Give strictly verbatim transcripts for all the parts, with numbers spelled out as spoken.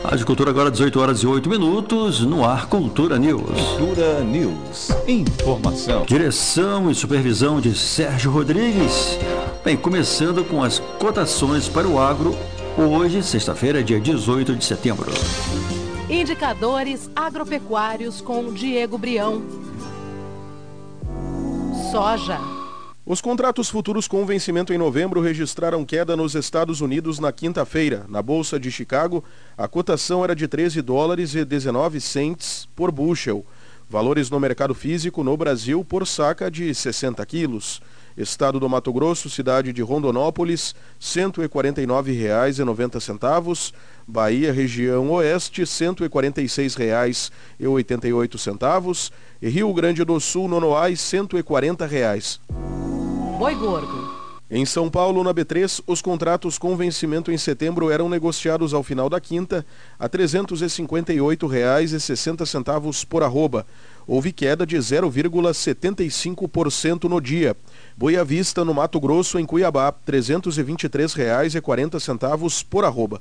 Rádio Cultura agora dezoito horas e oito minutos, no ar Cultura News. Cultura News. Informação. Direção e supervisão de Sérgio Rodrigues. Bem, começando com as cotações para o agro, hoje, sexta-feira, dia dezoito de setembro. Indicadores agropecuários com Diego Brião. Soja. Os contratos futuros com vencimento em novembro registraram queda nos Estados Unidos na quinta-feira. Na Bolsa de Chicago, a cotação era de treze dólares e dezenove centes por bushel. Valores no mercado físico no Brasil por saca de sessenta quilos. Estado do Mato Grosso, cidade de Rondonópolis, cento e quarenta e nove reais e noventa centavos. Bahia, região oeste, cento e quarenta e seis reais e oitenta e oito centavos. E Rio Grande do Sul, Nonoai, cento e quarenta reais. Boi gordo. Em São Paulo, na B três, os contratos com vencimento em setembro eram negociados ao final da quinta a trezentos e cinquenta e oito reais e sessenta centavos por arroba. Houve queda de zero vírgula setenta e cinco por cento no dia. Boi à vista no Mato Grosso, em Cuiabá, trezentos e vinte e três reais e quarenta centavos por arroba.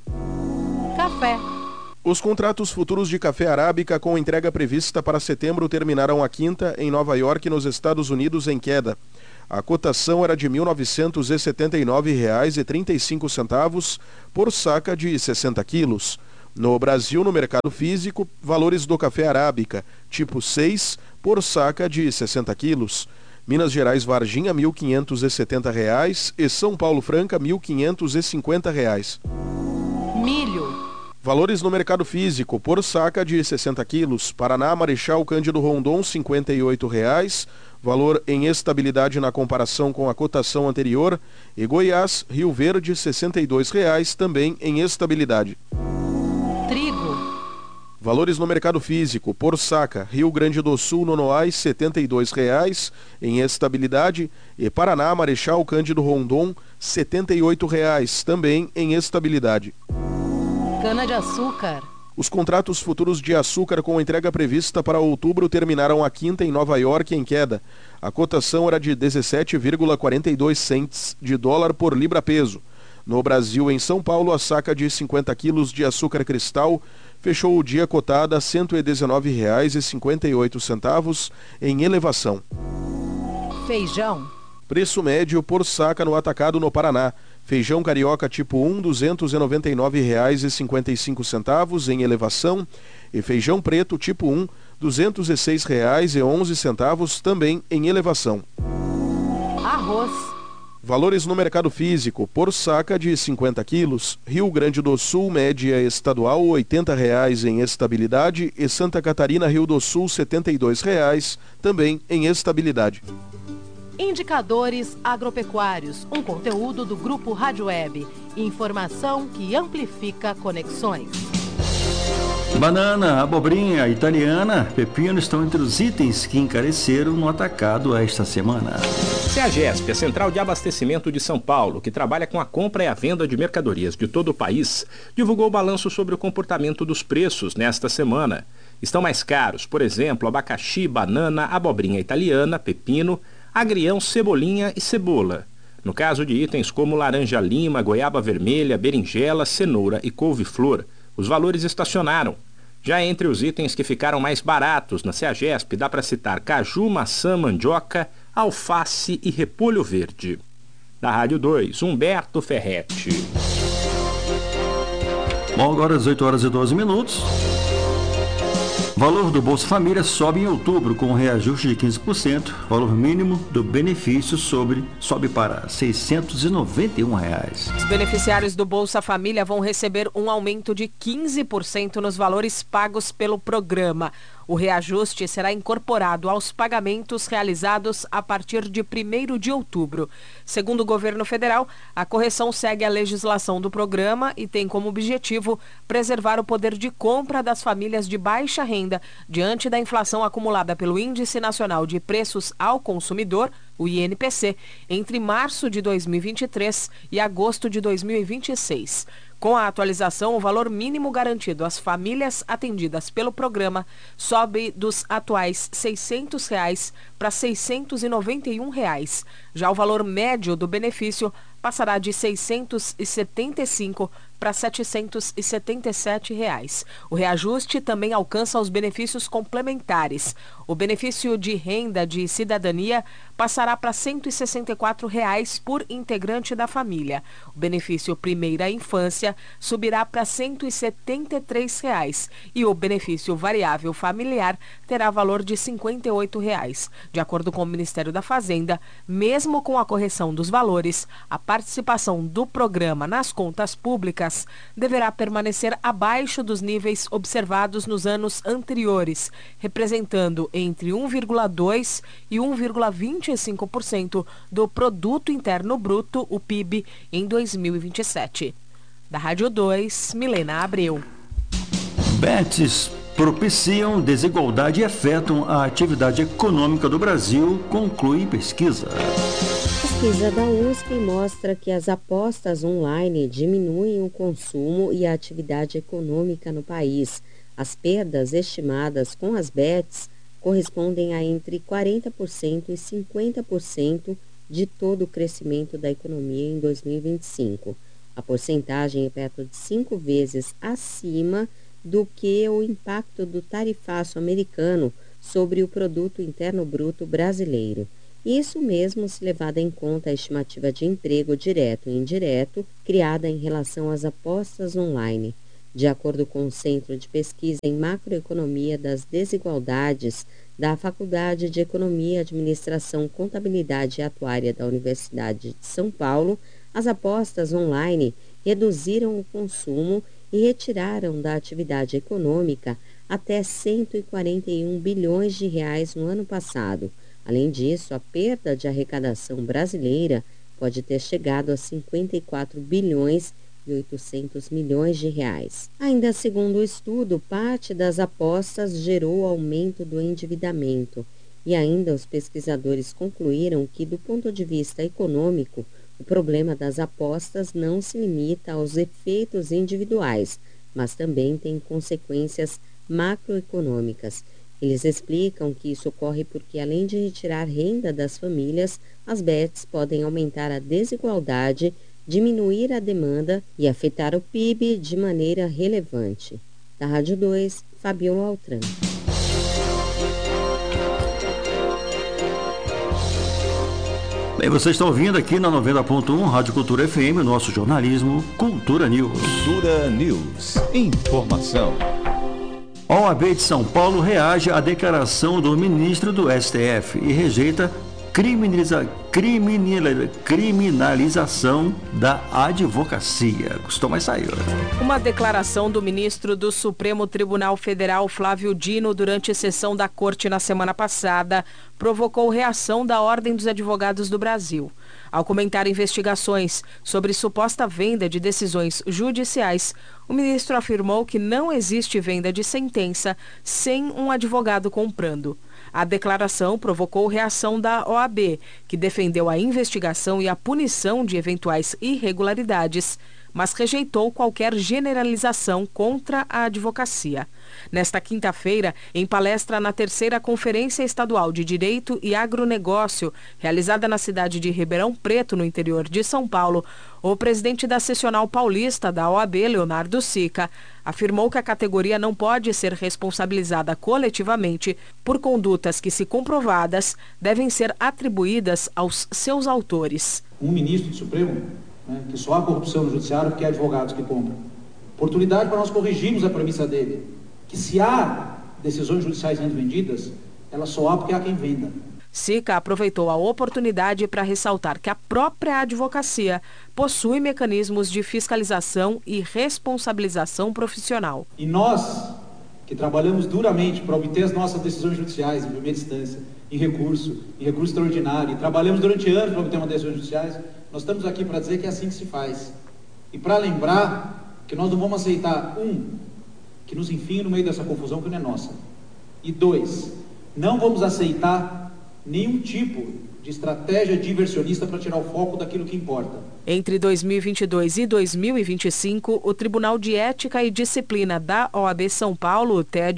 Café. Os contratos futuros de café arábica com entrega prevista para setembro terminaram a quinta em Nova York, nos Estados Unidos, em queda. A cotação era de mil novecentos e setenta e nove reais e trinta e cinco centavos por saca de sessenta quilos. No Brasil, no mercado físico, valores do café arábica, tipo seis, por saca de sessenta quilos. Minas Gerais Varginha, mil quinhentos e setenta reais e São Paulo Franca, mil quinhentos e cinquenta reais. Milho. Valores no mercado físico, por saca de sessenta quilos. Paraná, Marechal Cândido Rondon, cinquenta e oito reais. Valor em estabilidade na comparação com a cotação anterior. E Goiás, Rio Verde, sessenta e dois reais, também em estabilidade. Trigo. Valores no mercado físico, por saca, Rio Grande do Sul, Nonoai, setenta e dois reais, em estabilidade. E Paraná, Marechal Cândido Rondon, setenta e oito reais, também em estabilidade. Cana-de-açúcar. Os contratos futuros de açúcar com entrega prevista para outubro terminaram a quinta em Nova York em queda. A cotação era de dezessete vírgula quarenta e dois centes de dólar por libra-peso. No Brasil, em São Paulo, a saca de cinquenta quilos de açúcar cristal fechou o dia cotada a cento e dezenove reais e cinquenta e oito centavos em elevação. Feijão. Preço médio por saca no atacado no Paraná. Feijão carioca tipo um, duzentos e noventa e nove reais e cinquenta e cinco centavos em elevação. E feijão preto tipo um, duzentos e seis reais e onze centavos também em elevação. Arroz. Valores no mercado físico, por saca de cinquenta quilos. Rio Grande do Sul, média estadual, oitenta reais em estabilidade. E Santa Catarina, Rio do Sul, setenta e dois reais, também em estabilidade. Indicadores agropecuários, um conteúdo do Grupo Rádio Web. Informação que amplifica conexões. Banana, abobrinha, italiana, pepino estão entre os itens que encareceram no atacado esta semana. SEAGESP, a Central de Abastecimento de São Paulo, que trabalha com a compra e a venda de mercadorias de todo o país, divulgou o balanço sobre o comportamento dos preços nesta semana. Estão mais caros, por exemplo, abacaxi, banana, abobrinha italiana, pepino, agrião, cebolinha e cebola. No caso de itens como laranja-lima, goiaba vermelha, berinjela, cenoura e couve-flor, os valores estacionaram. Já entre os itens que ficaram mais baratos na SEAGESP, dá para citar caju, maçã, mandioca, alface e repolho verde. Da Rádio dois, Humberto Ferretti. Bom, agora dezoito horas e doze minutos. Valor do Bolsa Família sobe em outubro com um reajuste de quinze por cento. Valor mínimo do benefício sobre, sobe para seiscentos e noventa e um reais. Os beneficiários do Bolsa Família vão receber um aumento de quinze por cento nos valores pagos pelo programa. O reajuste será incorporado aos pagamentos realizados a partir de primeiro de outubro. Segundo o governo federal, a correção segue a legislação do programa e tem como objetivo preservar o poder de compra das famílias de baixa renda diante da inflação acumulada pelo Índice Nacional de Preços ao Consumidor, o I N P C, entre março de dois mil e vinte e três e agosto de dois mil e vinte e seis. Com a atualização, o valor mínimo garantido às famílias atendidas pelo programa sobe dos atuais seiscentos reais para seiscentos e noventa e um reais. Já o valor médio do benefício passará de seiscentos e setenta e cinco para setecentos e setenta e sete reais. O reajuste também alcança os benefícios complementares. O benefício de renda de cidadania passará para cento e sessenta e quatro reais por integrante da família. O benefício Primeira Infância subirá para cento e setenta e três reais e o benefício variável familiar terá valor de cinquenta e oito reais. De acordo com o Ministério da Fazenda, mesmo com a correção dos valores, a participação do programa nas contas públicas deverá permanecer abaixo dos níveis observados nos anos anteriores, representando entre um vírgula dois por cento e um vírgula vinte e cinco por cento do Produto Interno Bruto, o P I B, em dois mil e vinte e sete. Da Rádio dois, Milena Abreu. Bets propiciam desigualdade e afetam a atividade econômica do Brasil, conclui pesquisa. Pesquisa da U S P mostra que as apostas online diminuem o consumo e a atividade econômica no país. As perdas estimadas com as bets correspondem a entre quarenta por cento e cinquenta por cento de todo o crescimento da economia em dois mil e vinte e cinco. A porcentagem é perto de cinco vezes acima do que o impacto do tarifaço americano sobre o Produto Interno Bruto brasileiro. Isso mesmo se levada em conta a estimativa de emprego direto e indireto criada em relação às apostas online. De acordo com o Centro de Pesquisa em Macroeconomia das Desigualdades da Faculdade de Economia, Administração, Contabilidade e Atuária da Universidade de São Paulo, as apostas online reduziram o consumo e retiraram da atividade econômica até cento e quarenta e um bilhões de reais no ano passado. Além disso, a perda de arrecadação brasileira pode ter chegado a cinquenta e quatro bilhões e oitocentos milhões de reais. Ainda segundo o estudo, parte das apostas gerou aumento do endividamento. E ainda os pesquisadores concluíram que, do ponto de vista econômico, o problema das apostas não se limita aos efeitos individuais, mas também tem consequências macroeconômicas. Eles explicam que isso ocorre porque, além de retirar renda das famílias, as bets podem aumentar a desigualdade, diminuir a demanda e afetar o P I B de maneira relevante. Da Rádio dois, Fabiola Altran. Bem, você está ouvindo aqui na noventa ponto um Rádio Cultura F M, nosso jornalismo Cultura News. Cultura News. Informação. A O A B de São Paulo reage à declaração do ministro do S T F e rejeita criminaliza, criminaliza, criminalização da advocacia. Custou, mas saiu. Uma declaração do ministro do Supremo Tribunal Federal, Flávio Dino, durante a sessão da Corte na semana passada, provocou reação da Ordem dos Advogados do Brasil. Ao comentar investigações sobre suposta venda de decisões judiciais, o ministro afirmou que não existe venda de sentença sem um advogado comprando. A declaração provocou reação da O A B, que defendeu a investigação e a punição de eventuais irregularidades, mas rejeitou qualquer generalização contra a advocacia. Nesta quinta-feira, em palestra na terceira Conferência Estadual de Direito e Agronegócio, realizada na cidade de Ribeirão Preto, no interior de São Paulo, o presidente da Seccional Paulista da O A B, Leonardo Sica, afirmou que a categoria não pode ser responsabilizada coletivamente por condutas que, se comprovadas, devem ser atribuídas aos seus autores. Um ministro do Supremo, né, que só há corrupção no judiciário porque é advogados que compram. Oportunidade para nós corrigirmos a premissa dele, que se há decisões judiciais sendo vendidas, elas só há porque há quem venda. Sica aproveitou a oportunidade para ressaltar que a própria advocacia possui mecanismos de fiscalização e responsabilização profissional. E nós, que trabalhamos duramente para obter as nossas decisões judiciais em primeira instância, em recurso, em recurso extraordinário, e trabalhamos durante anos para obter uma decisão judiciais, nós estamos aqui para dizer que é assim que se faz. E para lembrar que nós não vamos aceitar, um, que nos enfiem no meio dessa confusão que não é nossa. E dois, não vamos aceitar nenhum tipo de estratégia diversionista para tirar o foco daquilo que importa. Entre dois mil e vinte e dois e dois mil e vinte e cinco, o Tribunal de Ética e Disciplina da O A B São Paulo, o T E D,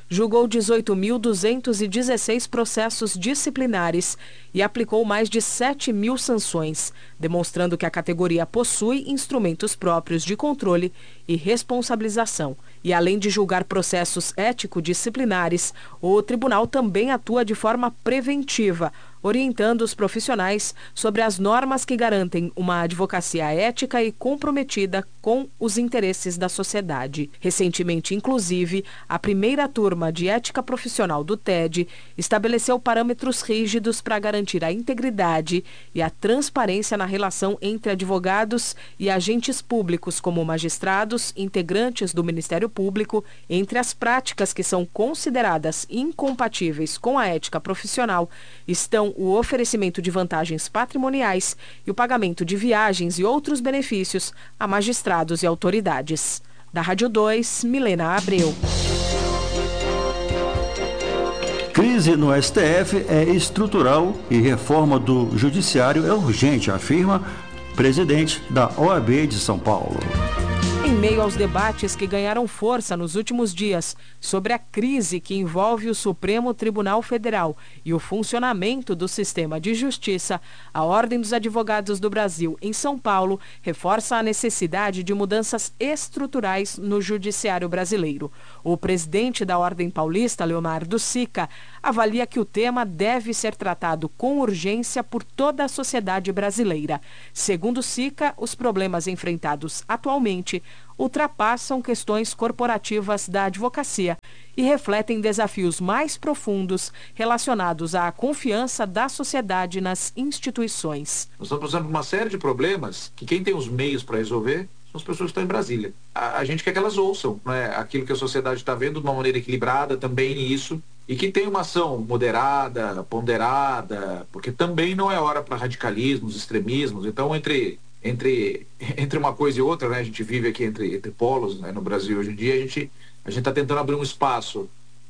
julgou dezoito mil duzentos e dezesseis processos disciplinares e aplicou mais de sete mil sanções, demonstrando que a categoria possui instrumentos próprios de controle e responsabilização. E além de julgar processos ético-disciplinares, o tribunal também atua de forma preventiva, orientando os profissionais sobre as normas que garantem uma advocacia ética e comprometida com os interesses da sociedade. Recentemente, inclusive, a primeira turma de ética profissional do T E D estabeleceu parâmetros rígidos para garantir a integridade e a transparência na relação entre advogados e agentes públicos, como magistrados, integrantes do Ministério Público, entre as práticas que são consideradas incompatíveis com a ética profissional estão o oferecimento de vantagens patrimoniais e o pagamento de viagens e outros benefícios a magistrados e autoridades. Da Rádio dois, Milena Abreu. Crise no S T F é estrutural e reforma do judiciário é urgente, afirma presidente da O A B de São Paulo. Em meio aos debates que ganharam força nos últimos dias sobre a crise que envolve o Supremo Tribunal Federal e o funcionamento do sistema de justiça, a Ordem dos Advogados do Brasil, em São Paulo, reforça a necessidade de mudanças estruturais no judiciário brasileiro. O presidente da Ordem Paulista, Leonardo Sica, avalia que o tema deve ser tratado com urgência por toda a sociedade brasileira. Segundo Sica, os problemas enfrentados atualmente ultrapassam questões corporativas da advocacia e refletem desafios mais profundos relacionados à confiança da sociedade nas instituições. Nós estamos passando por uma série de problemas que quem tem os meios para resolver são as pessoas que estão em Brasília. A, a gente quer que elas ouçam, né, aquilo que a sociedade está vendo de uma maneira equilibrada também nisso, e que tenha uma ação moderada, ponderada, porque também não é hora para radicalismos, extremismos. Então, entre Entre, entre uma coisa e outra, né, a gente vive aqui entre, entre polos, né, no Brasil hoje em dia, a gente a gente está tentando abrir um espaço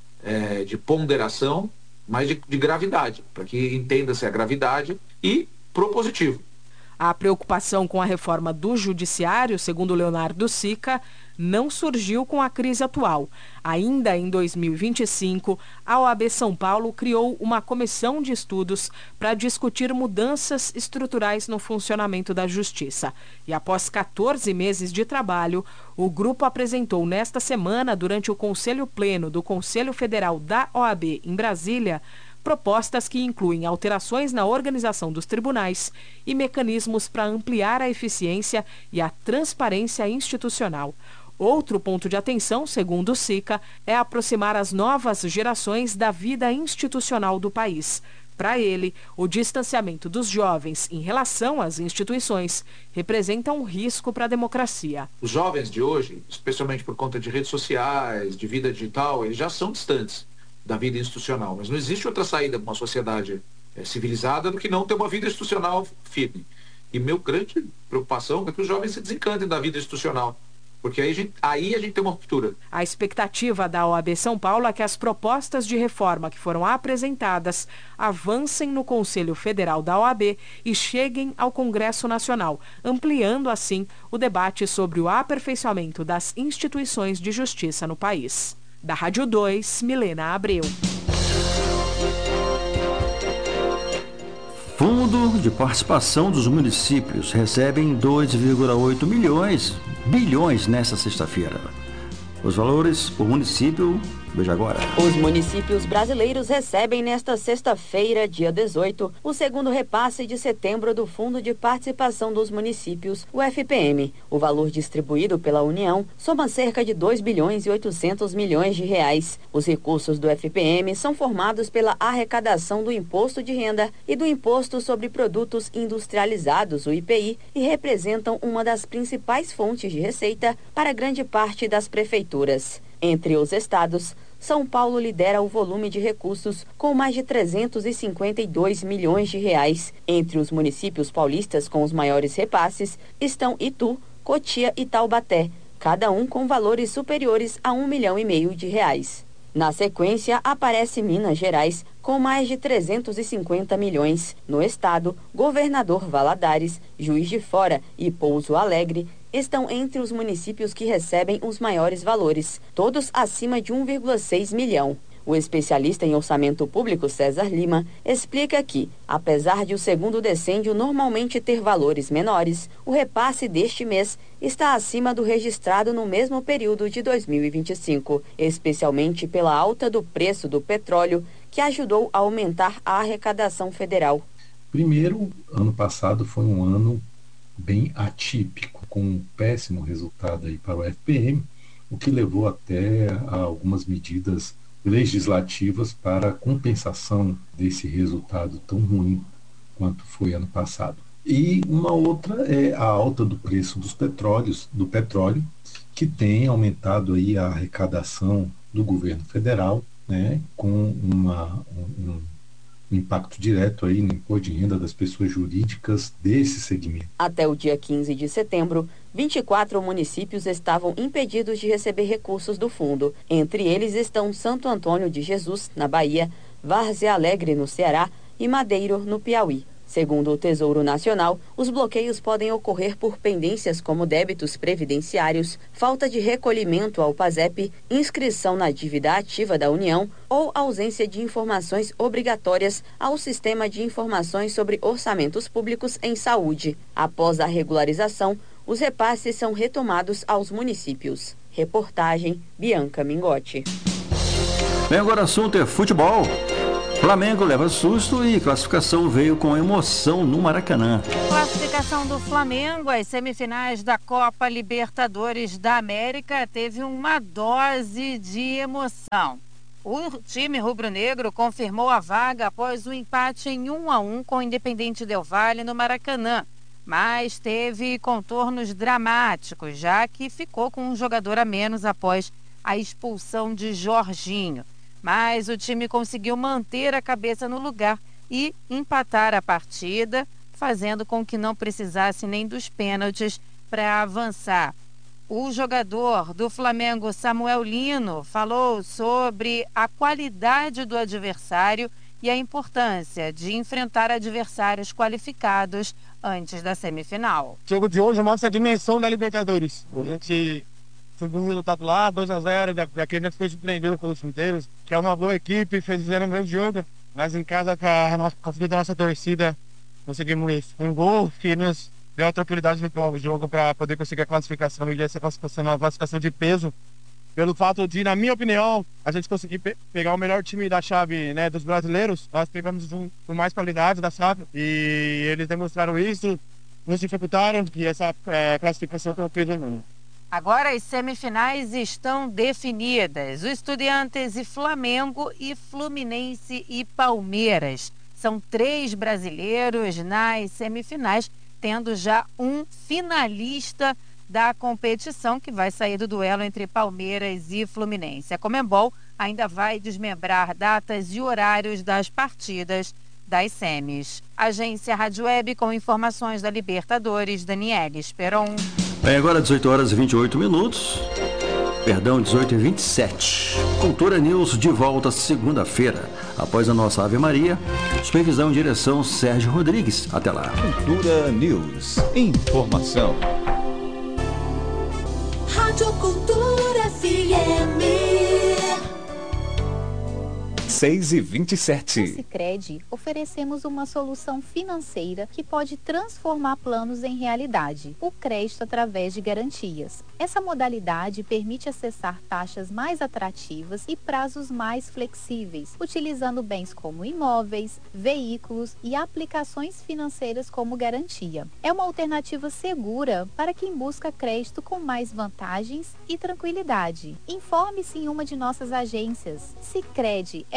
é, de ponderação, mas de, de gravidade, para que entenda-se a gravidade e propositivo. A preocupação com a reforma do judiciário, segundo Leonardo Sica, não surgiu com a crise atual. Ainda em dois mil e vinte e cinco, a O A B São Paulo criou uma comissão de estudos para discutir mudanças estruturais no funcionamento da Justiça. E após quatorze meses de trabalho, o grupo apresentou nesta semana, durante o Conselho Pleno do Conselho Federal da O A B em Brasília, propostas que incluem alterações na organização dos tribunais e mecanismos para ampliar a eficiência e a transparência institucional. Outro ponto de atenção, segundo o Sica, é aproximar as novas gerações da vida institucional do país. Para ele, o distanciamento dos jovens em relação às instituições representa um risco para a democracia. Os jovens de hoje, especialmente por conta de redes sociais, de vida digital, eles já são distantes da vida institucional, mas não existe outra saída para uma sociedade é, civilizada do que não ter uma vida institucional firme. E meu grande preocupação é que os jovens se desencantem da vida institucional, porque aí a gente, aí a gente tem uma ruptura. A expectativa da O A B São Paulo é que as propostas de reforma que foram apresentadas avancem no Conselho Federal da O A B e cheguem ao Congresso Nacional, ampliando assim o debate sobre o aperfeiçoamento das instituições de justiça no país. Da Rádio dois, Milena Abreu. Fundo de participação dos municípios recebem dois vírgula oito milhões, bilhões nesta sexta-feira. Os valores por município, veja agora. Os municípios brasileiros recebem nesta sexta-feira, dia dezoito, o segundo repasse de setembro do Fundo de Participação dos Municípios, o F P M. O valor distribuído pela União soma cerca de dois bilhões e oitocentos milhões de reais. Os recursos do F P M são formados pela arrecadação do Imposto de Renda e do Imposto sobre Produtos Industrializados, o I P I, e representam uma das principais fontes de receita para grande parte das prefeituras. Entre os estados, São Paulo lidera o volume de recursos com mais de trezentos e cinquenta e dois milhões de reais. Entre os municípios paulistas com os maiores repasses estão Itu, Cotia e Taubaté, cada um com valores superiores a um milhão e meio de reais. Na sequência, aparece Minas Gerais, com mais de trezentos e cinquenta milhões. No estado, Governador Valadares, Juiz de Fora e Pouso Alegre estão entre os municípios que recebem os maiores valores, todos acima de um vírgula seis milhão. O especialista em orçamento público César Lima explica que, apesar de o segundo decêndio normalmente ter valores menores, o repasse deste mês está acima do registrado no mesmo período de dois mil e vinte e cinco, especialmente pela alta do preço do petróleo, que ajudou a aumentar a arrecadação federal. Primeiro, ano passado foi um ano bem atípico, com um péssimo resultado aí para o F P M, o que levou até a algumas medidas legislativas para a compensação desse resultado tão ruim quanto foi ano passado. E uma outra é a alta do preço dos petróleos, do petróleo, que tem aumentado aí a arrecadação do governo federal, né, com uma, um, um impacto direto aí no imposto de renda das pessoas jurídicas desse segmento. Até o dia quinze de setembro, vinte e quatro municípios estavam impedidos de receber recursos do fundo. Entre eles estão Santo Antônio de Jesus, na Bahia, Várzea Alegre, no Ceará, e Madeiro, no Piauí. Segundo o Tesouro Nacional, os bloqueios podem ocorrer por pendências como débitos previdenciários, falta de recolhimento ao PASEP, inscrição na dívida ativa da União ou ausência de informações obrigatórias ao Sistema de Informações sobre Orçamentos Públicos em Saúde. Após a regularização, os repasses são retomados aos municípios. Reportagem Bianca Mingotti. Bem, agora o assunto é futebol. Flamengo leva susto e classificação veio com emoção no Maracanã. Classificação do Flamengo às semifinais da Copa Libertadores da América teve uma dose de emoção. O time rubro-negro confirmou a vaga após o empate em um a um com o Independente Del Valle no Maracanã, mas teve contornos dramáticos, já que ficou com um jogador a menos após a expulsão de Jorginho. Mas o time conseguiu manter a cabeça no lugar e empatar a partida, fazendo com que não precisasse nem dos pênaltis para avançar. O jogador do Flamengo, Samuel Lino, falou sobre a qualidade do adversário e a importância de enfrentar adversários qualificados antes da semifinal. O jogo de hoje mostra a dimensão da Libertadores. A gente subiu um resultado lá, dois a zero, daqui a gente foi surpreendido pelos inteiros, que é uma boa equipe, fizeram um grande jogo, mas em casa, com a nossa, com a nossa torcida, conseguimos um gol que nos deu a tranquilidade de o jogo para poder conseguir a classificação, e essa classificação é uma classificação de peso, pelo fato de, na minha opinião, a gente conseguir pe pegar o melhor time da chave, né, dos brasileiros. Nós pegamos um com mais qualidade da chave e eles demonstraram isso, nos dificultaram, e essa é, classificação foi um peso enorme. Agora as semifinais estão definidas. O Estudiantes e Flamengo e Fluminense e Palmeiras. São três brasileiros nas semifinais, tendo já um finalista da competição que vai sair do duelo entre Palmeiras e Fluminense. A Conmebol ainda vai desmembrar datas e horários das partidas das semis. Agência Rádio Web com informações da Libertadores, Daniele Esperon. Bem, agora dezoito horas e vinte e oito minutos. Perdão, dezoito e vinte e sete. Cultura News de volta segunda-feira. Após a nossa Ave Maria, supervisão e direção Sérgio Rodrigues. Até lá. Cultura News. Informação. Rádio Cultura F M. seis e vinte e sete. No Sicredi, oferecemos uma solução financeira que pode transformar planos em realidade. O crédito através de garantias. Essa modalidade permite acessar taxas mais atrativas e prazos mais flexíveis, utilizando bens como imóveis, veículos e aplicações financeiras como garantia. É uma alternativa segura para quem busca crédito com mais vantagens e tranquilidade. Informe-se em uma de nossas agências. Sicredi é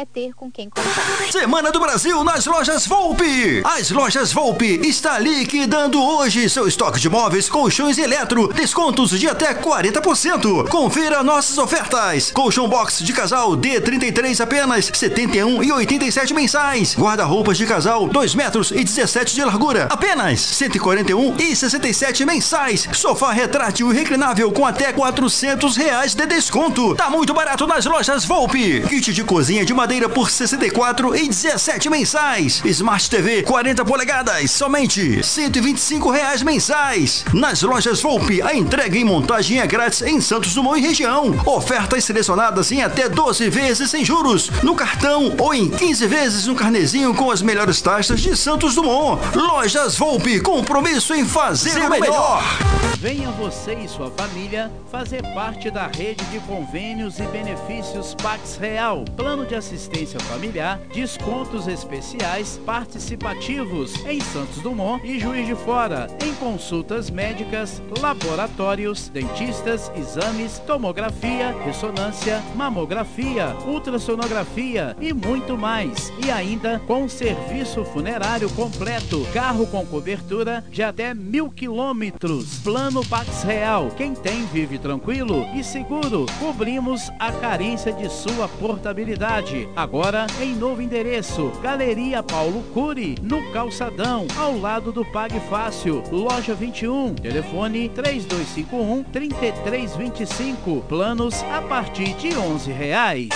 ter com quem contar. Semana do Brasil nas lojas Volpe. As lojas Volpe está liquidando hoje seu estoque de móveis, colchões e eletro. Descontos de até quarenta por cento. Confira nossas ofertas. Colchão box de casal D trinta e três apenas setenta e um e oitenta e sete mensais. Guarda-roupas de casal dois metros e dezessete de largura apenas cento e quarenta e um e sessenta e sete mensais. Sofá retrátil e reclinável com até quatrocentos reais de desconto. Tá muito barato nas lojas Volpe. Kit de cozinha de madeira por sessenta e quatro e dezessete mensais. Smart T V quarenta polegadas, somente cento e vinte e cinco reais mensais. Nas lojas Volpe, a entrega e montagem é grátis em Santos Dumont e região. Ofertas selecionadas em até doze vezes sem juros no cartão ou em quinze vezes no carnezinho com as melhores taxas de Santos Dumont. Lojas Volpe, compromisso em fazer Ser o melhor. melhor. Venha você e sua família fazer parte da rede de convênios e benefícios Pax Real. Plano de assistência familiar, descontos especiais participativos em Santos Dumont e Juiz de Fora, em consultas médicas, laboratórios, dentistas, exames, tomografia, ressonância, mamografia, ultrassonografia e muito mais. E ainda com serviço funerário completo, carro com cobertura de até mil quilômetros. Plano Pax Real. Quem tem vive tranquilo e seguro. Cobrimos a carência de sua portabilidade. Agora em novo endereço, Galeria Paulo Cury, no Calçadão, ao lado do Pague Fácil, loja vinte e um, telefone três dois cinco um, três três dois cinco, planos a partir de onze reais.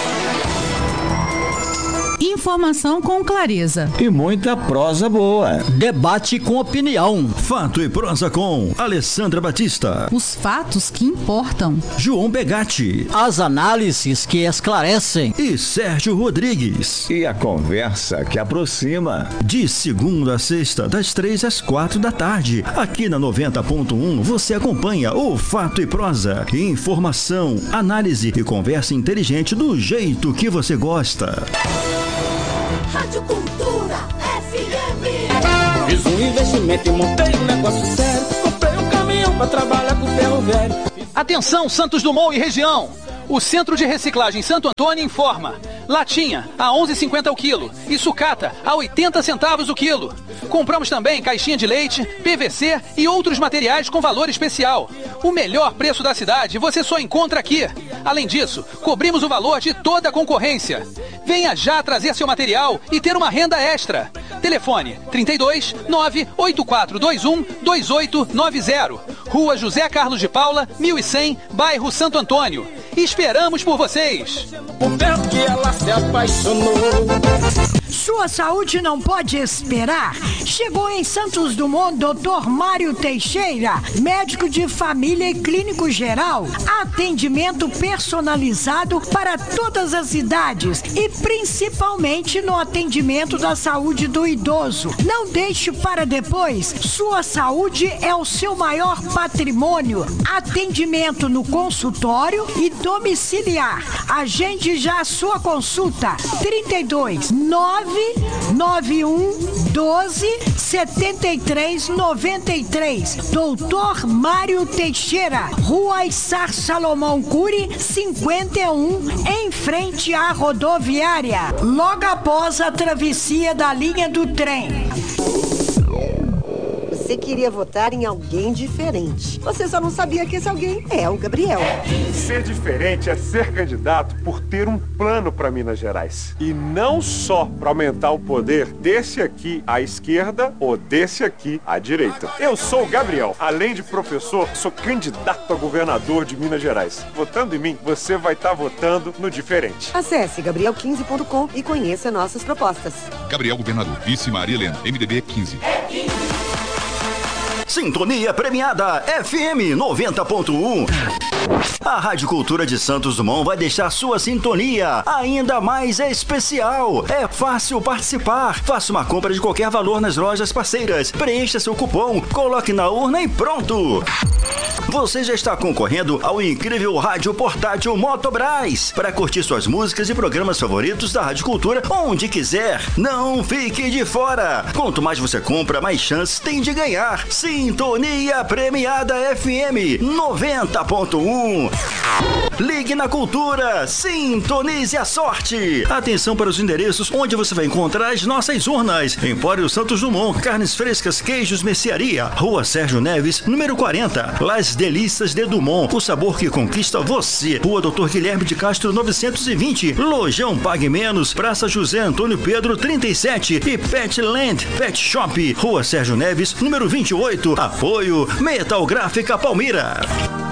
Informação com clareza. E muita prosa boa. Debate com opinião. Fato e prosa com Alessandra Batista. Os fatos que importam. João Begatti. As análises que esclarecem. E Sérgio Rodrigues. E a conversa que aproxima. De segunda a sexta, das três às quatro da tarde. Aqui na noventa ponto um você acompanha o Fato e Prosa. Informação, análise e conversa inteligente do jeito que você gosta. Rádio Cultura F M. Fiz um investimento e montei um negócio sério. Comprei um caminhão pra trabalhar com ferro velho. Atenção, Santos Dumont e região. O Centro de Reciclagem Santo Antônio informa. Latinha a onze reais e cinquenta centavos o quilo e sucata a oitenta centavos o quilo. Compramos também caixinha de leite, P V C e outros materiais com valor especial. O melhor preço da cidade você só encontra aqui. Além disso, cobrimos o valor de toda a concorrência. Venha já trazer seu material e ter uma renda extra. Telefone trinta e dois, nove oito quatro dois um, dois oito nove zero. Rua José Carlos de Paula, mil e cem, bairro Santo Antônio. Esperamos por vocês. O tempo que ela se apaixonou. Sua saúde não pode esperar. Chegou em Santos Dumont doutor Mário Teixeira, médico de família e clínico geral. Atendimento personalizado para todas as idades e principalmente no atendimento da saúde do idoso. Não deixe para depois. Sua saúde é o seu maior patrimônio. Atendimento no consultório e domiciliar. Agende já a sua consulta. trinta e dois, nove nove um, doze, setenta e três, noventa e três. doutor Mário Teixeira, Rua Issar Salomão Cury, cinquenta e um, em frente à rodoviária, logo após a travessia da linha do trem. Você queria votar em alguém diferente. Você só não sabia que esse alguém é o Gabriel. Ser diferente é ser candidato por ter um plano para Minas Gerais. E não só para aumentar o poder desse aqui à esquerda ou desse aqui à direita. Eu sou o Gabriel. Além de professor, sou candidato a governador de Minas Gerais. Votando em mim, você vai estar votando no diferente. Acesse gabriel quinze ponto com e conheça nossas propostas. Gabriel Governador, vice Maria Helena, M D B quinze. Sintonia premiada F M noventa ponto um. A Rádio Cultura de Santos Dumont vai deixar sua sintonia ainda mais especial. É fácil participar. Faça uma compra de qualquer valor nas lojas parceiras. Preencha seu cupom, coloque na urna e pronto. Você já está concorrendo ao incrível rádio portátil Motobras para curtir suas músicas e programas favoritos da Rádio Cultura onde quiser. Não fique de fora. Quanto mais você compra, mais chances tem de ganhar. Sintonia premiada F M noventa ponto um. um. Ligue na Cultura, sintonize a sorte. Atenção para os endereços onde você vai encontrar as nossas urnas. Empório Santos Dumont, carnes frescas, queijos, mercearia. Rua Sérgio Neves, número quarenta. Las Delícias de Dumont, o sabor que conquista você. Rua Doutor Guilherme de Castro, novecentos e vinte. Lojão Pague Menos, Praça José Antônio Pedro, trinta e sete. E Petland Pet Shop, Rua Sérgio Neves, número vinte e oito. Apoio Metal Gráfica Palmira.